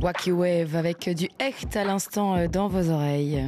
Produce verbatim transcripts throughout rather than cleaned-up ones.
Wacky Wave avec du Hecht à l'instant dans vos oreilles.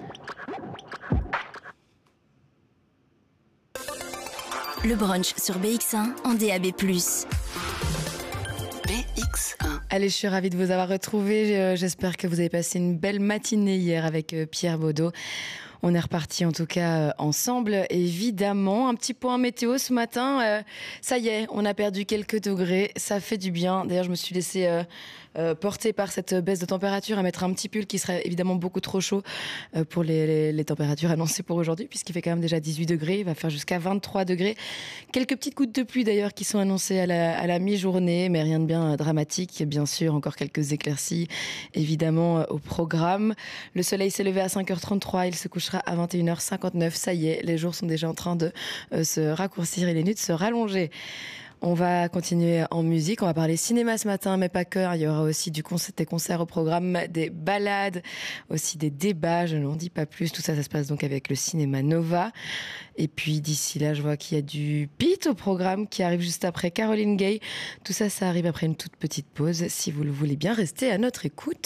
Le brunch sur B X un en D A B plus. B X un. Allez, je suis ravie de vous avoir retrouvé. J'espère que vous avez passé une belle matinée hier avec Pierre Baudot. On est reparti en tout cas ensemble, évidemment. Un petit point météo ce matin. Euh, ça y est, on a perdu quelques degrés. Ça fait du bien. D'ailleurs, je me suis laissée euh, euh, porter par cette baisse de température à mettre un petit pull qui serait évidemment beaucoup trop chaud euh, pour les, les, les températures annoncées pour aujourd'hui, puisqu'il fait quand même déjà dix-huit degrés. Il va faire jusqu'à vingt-trois degrés. Quelques petites gouttes de pluie d'ailleurs qui sont annoncées à la, à la mi-journée, mais rien de bien dramatique. Bien sûr, encore quelques éclaircies, évidemment, au programme. Le soleil s'est levé à cinq heures trente-trois. Il se couchera à vingt et une heures cinquante-neuf. Ça y est, les jours sont déjà en train de euh, se raccourcir et les nuits de se rallonger. On va continuer en musique, on va parler cinéma ce matin, mais pas que. Il y aura aussi du concert, des concerts au programme, des balades, aussi des débats, je n'en dis pas plus. Tout ça, ça se passe donc avec le Cinéma Nova. Et puis d'ici là, je vois qu'il y a du Pete au programme qui arrive juste après Caroline Gaye. Tout ça, ça arrive après une toute petite pause. Si vous le voulez bien, restez à notre écoute.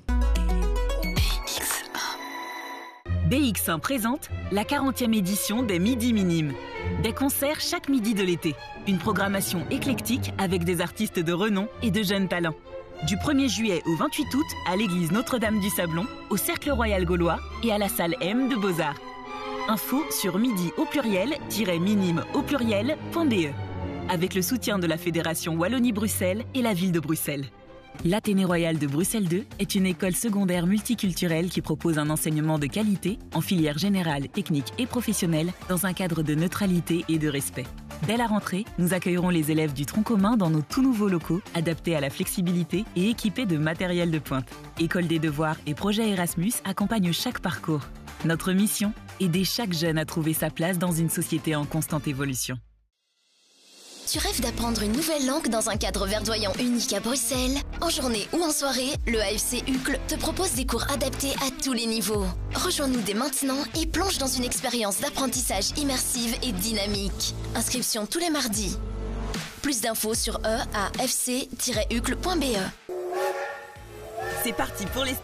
B X un présente la quarantième édition des Midi Minimes. Des concerts chaque midi de l'été. Une programmation éclectique avec des artistes de renom et de jeunes talents. Du premier juillet au vingt-huit août à l'église Notre-Dame du Sablon, au Cercle Royal Gaulois et à la salle M de Beaux-Arts. Info sur midi au pluriel minime au pluriel point b e avec le soutien de la Fédération Wallonie-Bruxelles et la ville de Bruxelles. L'Athénée Royal de Bruxelles deux est une école secondaire multiculturelle qui propose un enseignement de qualité en filière générale, technique et professionnelle dans un cadre de neutralité et de respect. Dès la rentrée, nous accueillerons les élèves du tronc commun dans nos tout nouveaux locaux, adaptés à la flexibilité et équipés de matériel de pointe. École des devoirs et projet Erasmus accompagnent chaque parcours. Notre mission, aider chaque jeune à trouver sa place dans une société en constante évolution. Tu rêves d'apprendre une nouvelle langue dans un cadre verdoyant unique à Bruxelles? En journée ou en soirée, le A F C Uccle te propose des cours adaptés à tous les niveaux. Rejoins-nous dès maintenant et plonge dans une expérience d'apprentissage immersive et dynamique. Inscription tous les mardis. Plus d'infos sur e a f c tiret uccle point b e. C'est parti pour les